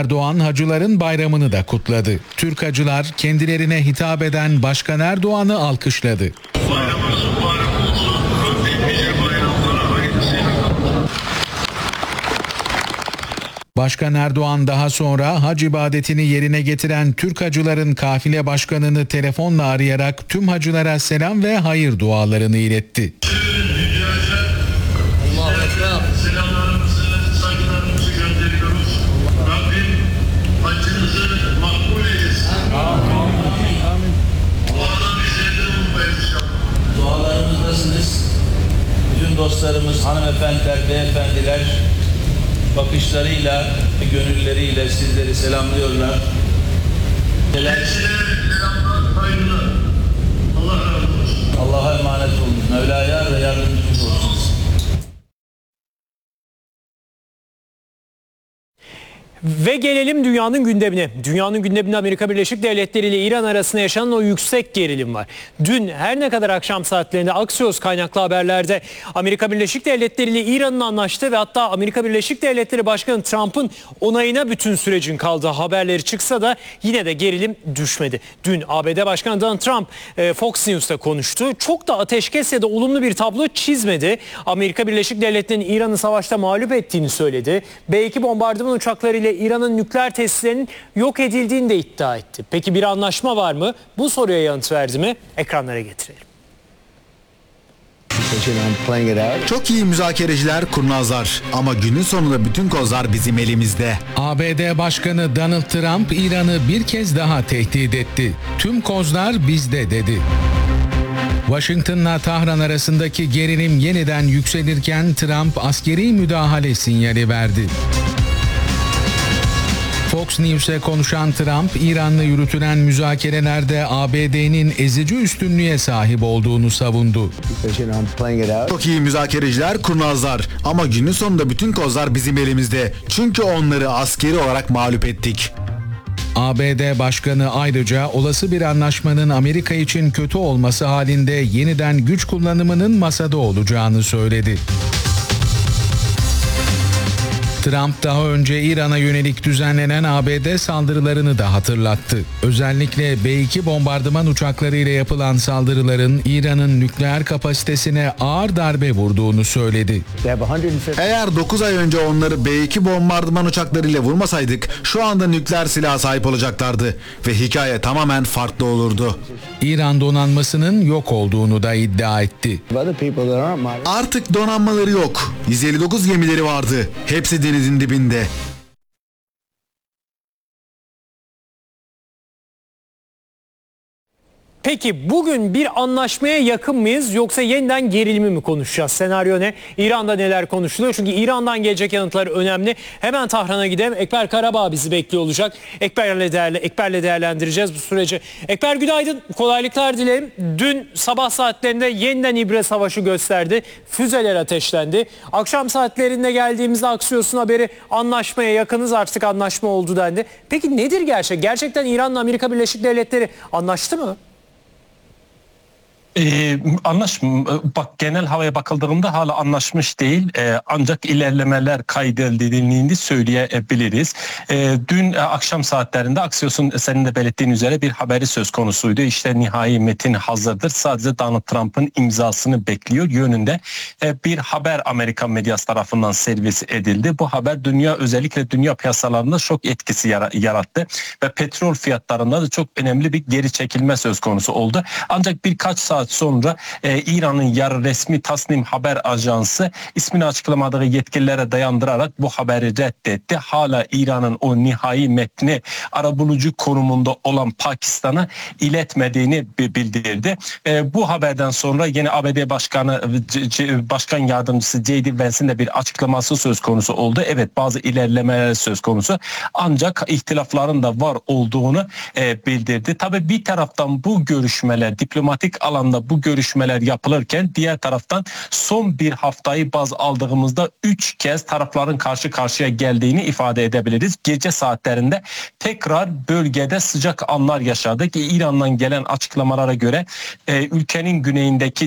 Erdoğan hacıların bayramını da kutladı. Türk hacılar kendilerine hitap eden Başkan Erdoğan'ı alkışladı. Başkan Erdoğan daha sonra hac ibadetini yerine getiren Türk hacıların kafile başkanını telefonla arayarak tüm hacılara selam ve hayır dualarını iletti. Selamlarımızı, saygılarımızı gönderiyoruz. Rabbim hacınızı makbul eylesin. Amin. Duadan bizleri de unutmayın inşallah. Dualarımızdasınız. Bütün dostlarımız, hanımefendiler, beyefendiler bakışlarıyla ve gönülleriyle sizleri selamlıyorlar. Hepsine selamlar, hayırlar. Allah razı olsun. Allah'a emanet olun. Mevla'ya ve yardımcımız olsun. Ve gelelim dünyanın gündemine. Dünyanın gündeminde Amerika Birleşik Devletleri ile İran arasında yaşanan o yüksek gerilim var. Dün her ne kadar akşam saatlerinde Axios kaynaklı haberlerde Amerika Birleşik Devletleri ile İran'ın anlaştığı ve hatta Amerika Birleşik Devletleri Başkanı Trump'ın onayına bütün sürecin kaldığı haberleri çıksa da yine de gerilim düşmedi. Dün ABD Başkanı Donald Trump Fox News'ta konuştu. Çok da ateşkes ya da olumlu bir tablo çizmedi. Amerika Birleşik Devletleri'nin İran'ı savaşta mağlup ettiğini söyledi. B-2 bombardıman uçaklarıyla İran'ın nükleer tesislerinin yok edildiğini de iddia etti. Peki bir anlaşma var mı? Bu soruya yanıt verdi mi? Ekranlara getirelim. Çok iyi müzakereciler, kurnazlar ama günün sonunda bütün kozlar bizim elimizde. ABD Başkanı Donald Trump İran'ı bir kez daha tehdit etti. Tüm kozlar bizde dedi. Washington'la Tahran arasındaki gerilim yeniden yükselirken Trump askeri müdahale sinyali verdi. Fox News'e konuşan Trump, İran'la yürütülen müzakerelerde ABD'nin ezici üstünlüğe sahip olduğunu savundu. Çok iyi müzakereciler, kurnazlar ama günün sonunda bütün kozlar bizim elimizde. Çünkü onları askeri olarak mağlup ettik. ABD Başkanı ayrıca olası bir anlaşmanın Amerika için kötü olması halinde yeniden güç kullanımının masada olacağını söyledi. Trump daha önce İran'a yönelik düzenlenen ABD saldırılarını da hatırlattı. Özellikle B-2 bombardıman uçaklarıyla yapılan saldırıların İran'ın nükleer kapasitesine ağır darbe vurduğunu söyledi. Eğer 9 ay önce onları B-2 bombardıman uçaklarıyla vurmasaydık şu anda nükleer silaha sahip olacaklardı ve hikaye tamamen farklı olurdu. İran donanmasının yok olduğunu da iddia etti. Artık donanmaları yok. 159 gemileri vardı. Hepsi denizin dibinde. Peki bugün bir anlaşmaya yakın mıyız yoksa yeniden gerilimi mi konuşacağız? Senaryo ne? İran'da neler konuşuluyor? Çünkü İran'dan gelecek yanıtlar önemli. Hemen Tahran'a gidelim. Ekber Karabağ bizi bekliyor olacak. Ekber'le değerlendireceğiz bu süreci. Ekber günaydın. Kolaylıklar dilerim. Dün sabah saatlerinde yeniden İbre Savaşı gösterdi. Füzeler ateşlendi. Akşam saatlerinde geldiğimizde Axios'un haberi anlaşmaya yakınız, artık anlaşma oldu dendi. Peki nedir gerçek? Gerçekten İran'la Amerika Birleşik Devletleri anlaştı mı? Bak, genel havaya bakıldığında hala anlaşmış değil, ancak ilerlemeler kaydedildiğini söyleyebiliriz. Dün akşam saatlerinde Axios'un senin de belirttiğin üzere bir haberi söz konusuydu. İşte nihai metin hazırdır, sadece Donald Trump'ın imzasını bekliyor yönünde bir haber Amerikan medyası tarafından servis edildi. Bu haber özellikle dünya piyasalarında şok etkisi yarattı ve petrol fiyatlarında da çok önemli bir geri çekilme söz konusu oldu. Ancak birkaç saat sonra İran'ın yarı resmi Tasnim Haber Ajansı ismini açıklamadığı yetkililere dayandırarak bu haberi reddetti. Hala İran'ın o nihai metni arabulucu konumunda olan Pakistan'a iletmediğini bildirdi. Bu haberden sonra yine ABD Başkan Yardımcısı J.D. Vance'in de bir açıklaması söz konusu oldu. Evet, bazı ilerlemeler söz konusu ancak ihtilafların da var olduğunu bildirdi. Tabii bir taraftan bu görüşmeler, diplomatik alanda bu görüşmeler yapılırken diğer taraftan son bir haftayı baz aldığımızda 3 kez tarafların karşı karşıya geldiğini ifade edebiliriz. Gece saatlerinde tekrar bölgede sıcak anlar yaşadık. İran'dan gelen açıklamalara göre ülkenin güneyindeki